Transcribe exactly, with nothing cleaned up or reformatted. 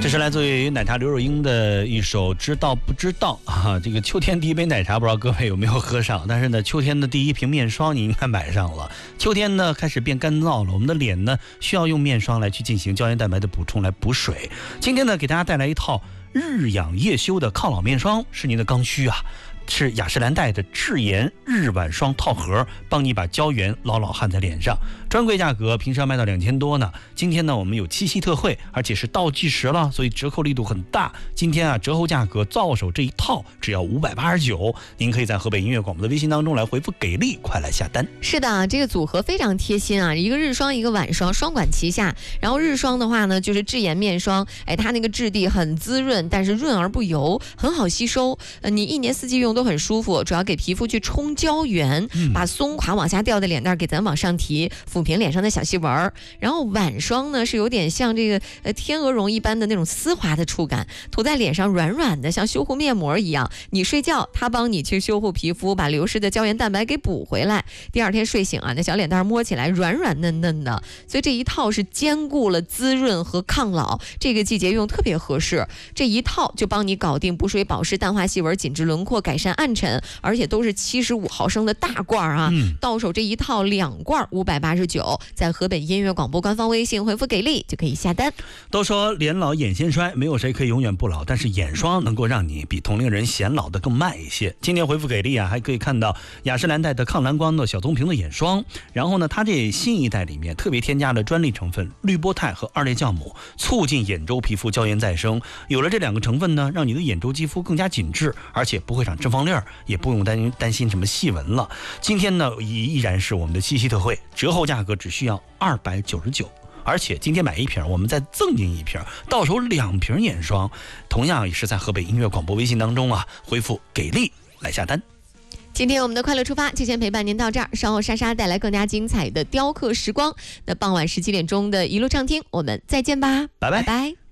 这是来自于奶茶刘若英的一首《知道不知道》啊。这个秋天第一杯奶茶，不知道各位有没有喝上？但是呢，秋天的第一瓶面霜你应该买上了。秋天呢开始变干燥了，我们的脸呢需要用面霜来去进行胶原蛋白的补充，来补水。今天呢，给大家带来一套日养夜修的抗老面霜，是您的刚需啊。是雅诗兰黛的智妍日晚霜套盒，帮你把胶原牢牢焊在脸上。专柜价格平时要卖到两千多呢。今天呢，我们有七夕特惠，而且是倒计时了，所以折扣力度很大。今天啊，折后价格到手这一套只要五百八十九。您可以在河北音乐广播的微信当中来回复给力，快来下单。 是的，这个组合非常贴心啊，一个日霜，一个晚霜，双管齐下。然后日霜的话呢，就是智妍面霜，哎，它那个质地很滋润，但是润而不油，很好吸收。呃，你一年四季用都很舒服，主要给皮肤去冲胶原， 嗯、 把松垮往下掉的脸蛋给咱往上提，抚平脸上的小细纹。然后晚霜呢是有点像这个呃天鹅绒一般的那种丝滑的触感，涂在脸上软软的，像修护面膜一样。你睡觉，它帮你去修护皮肤，把流失的胶原蛋白给补回来。第二天睡醒啊，那小脸蛋摸起来软软嫩嫩的，所以这一套是兼顾了滋润和抗老，这个季节用特别合适。这一套就帮你搞定补水保湿、淡化细纹、紧致轮廓、改善暗沉，而且都是七十五毫升的大罐啊！嗯、到手这一套两罐五百八十九，在河北音乐广播官方微信回复给力就可以下单。 都说脸老眼先衰，没有谁可以永远不老，但是眼霜能够让你比同龄人显老的更慢一些。今天回复给力啊，还可以看到雅诗兰黛的抗蓝光的小棕瓶的眼霜，然后呢，它这新一代里面特别添加了专利成分氯波肽和二裂酵母，促进眼周皮肤胶原再生。有了这两个成分呢，让你的眼周肌肤更加紧致，而且不会长脂肪粒儿，也不用担心担心什么细纹了。今天呢，依然是我们的七夕特惠，折后价格只需要二百九十九。而且今天买一瓶，我们再赠您一瓶，到手两瓶眼霜。同样也是在河北音乐广播微信当中啊，回复给力来下单。 今天我们的快乐出发就先陪伴您到这儿，稍后莎莎带来更加精彩的雕刻时光。那傍晚十七点钟的一路畅听，我们再见吧， 拜拜拜拜。